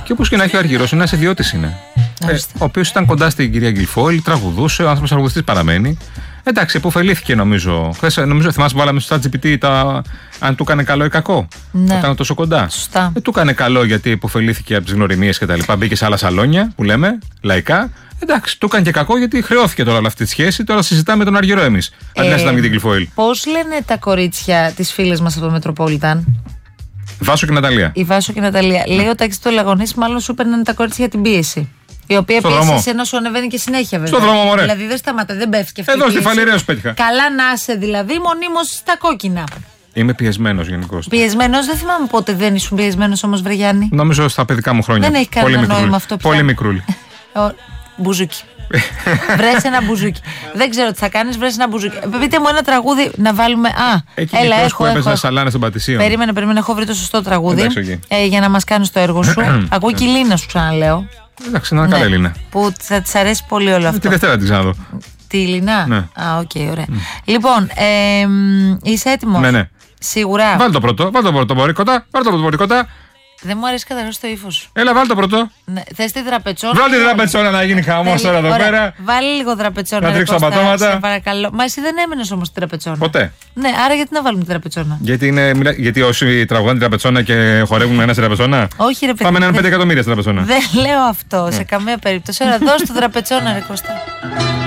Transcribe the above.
Και όπως και να έχει ο Αργυρός, ένας ιδιώτης είναι. Ο οποίος ήταν κοντά στην κυρία Γκυλφόιλ, τραγουδούσε, ο άνθρωπος τραγουδιστής παραμένει. Εντάξει, υποφελήθηκε νομίζω. Χθες, θυμάσαι που βάλαμε στο ChatGPT αν του έκανε καλό ή κακό. Ναι. Ήταν τόσο κοντά. Σωστά. Του έκανε καλό γιατί υποφελήθηκε από τις γνωριμίες κτλ. Μπήκε σε άλλα σαλόνια που λέμε, λαϊκά. Εντάξει, του έκανε και κακό γιατί χρεώθηκε τώρα όλη αυτή τη σχέση. Τώρα συζητάμε με τον Αργυρό εμείς. Αντί να συζητάμε για την Γκυλφόιλ. Πώς λένε τα κορίτσια τις φίλες μας από το Metropolitan? Βάσο και Ναταλία. Η Βάσο και η Ναταλία. Λέει ο Τάκης Τολαγωνής, μάλλον σου παίρνουν τα κορίτσια για την πίεση. Η οποία πίεση εσένα σου ανεβαίνει και συνέχεια, βέβαια. Στο δρόμο, μωρέ. Δηλαδή δεν σταματά, δεν πέφτει και αυτή. Εδώ στη Φαλιρέως πέτυχα. Καλά να είσαι δηλαδή, μονίμως στα κόκκινα. Είμαι πιεσμένος γενικώς. Πιεσμένος, δεν θυμάμαι πότε δεν ήσουν πιεσμένος όμως, βρε Γιάννη. Νομίζω στα παιδικά μου χρόνια. Δεν έχει κανένα νόημα αυτό πια. Πολύ μικρούλι. Μπουζούκι. Βρες ένα μπουζούκι. Δεν ξέρω τι θα κάνεις, βρες ένα μπουζούκι. Πείτε μου ένα τραγούδι να βάλουμε. Έλα, έχω. Που έπαιζε σαλάνα στον Πατησίων. Περίμενε, έχω βρει το σωστό τραγούδι. Εντάξει, για να μας κάνεις το έργο σου. Ακούω και η Λίνα, σου ξαναλέω. Εντάξει, να καλά Λίνα. Που θα της αρέσει πολύ όλο αυτό. Τη Δευτέρα την ξαναδώ. Τη Λίνα. Ναι. Οκ, ωραία. Λοιπόν, είσαι έτοιμος? Ναι. Σίγουρα. Βάλ το πρώτο μπορικότα. Δεν μου αρέσει καταρχάς το ύφος σου. Έλα, βάλ το πρώτο. Ναι. Θες τη δραπετσόνα? Βάλ τη δραπετσόνα να γίνει χαμός τώρα εδώ πέρα. Βάλε λίγο δραπετσόνα. Να τρίξω τα πατώματα. Παρακαλώ. Μα εσύ δεν έμενες όμως τη δραπετσόνα. Ποτέ. Ναι, άρα γιατί να βάλουμε τη δραπετσόνα? Γιατί όσοι τραγουδάνε τη δραπετσόνα και χορεύουν ένα στη δραπετσόνα. Όχι, ρε παιδί. Πάμε έναν 5 εκατομμύρια στη δραπετσόνα. Δεν λέω αυτό σε καμία περίπτωση. Ωραία, δώσ' του δραπετσόνα, ρε Κώστα.